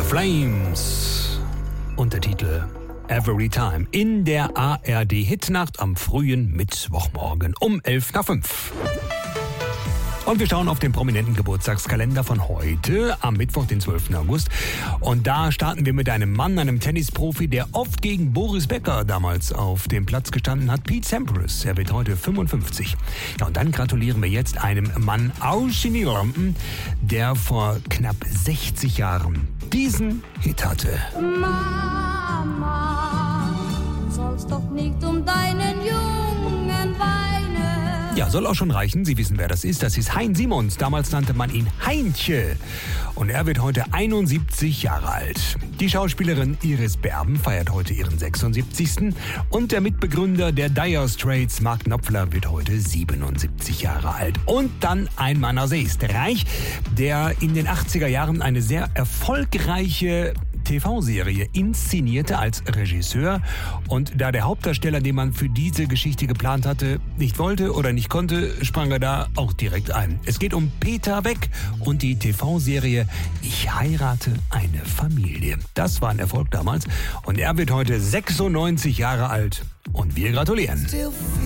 Flames. Untertitel Every Time in der ARD-Hitnacht am frühen Mittwochmorgen um 11:05. Und wir schauen auf den prominenten Geburtstagskalender von heute, am Mittwoch, den 12. August. Und da starten wir mit einem Mann, einem Tennisprofi, der oft gegen Boris Becker damals auf dem Platz gestanden hat, Pete Sampras. Er wird heute 55. Ja, und dann gratulieren wir jetzt einem Mann aus Niederlanden, der vor knapp 60 Jahren diesen Hit hatte. Mama, du sollst doch nicht um deinen Jungen weinen. Ja, soll auch schon reichen. Sie wissen, wer das ist. Das ist Hein Simons. Damals nannte man ihn Heintje. Und er wird heute 71 Jahre alt. Die Schauspielerin Iris Berben feiert heute ihren 76. Und der Mitbegründer der Dire Straits, Mark Knopfler, wird heute 77 Jahre alt. Und dann ein Mann aus Österreich, der in den 80er Jahren eine sehr erfolgreiche TV-Serie inszenierte als Regisseur, und da der Hauptdarsteller, den man für diese Geschichte geplant hatte, nicht wollte oder nicht konnte, sprang er da auch direkt ein. Es geht um Peter Weck und die TV-Serie Ich heirate eine Familie. Das war ein Erfolg damals und er wird heute 96 Jahre alt und wir gratulieren.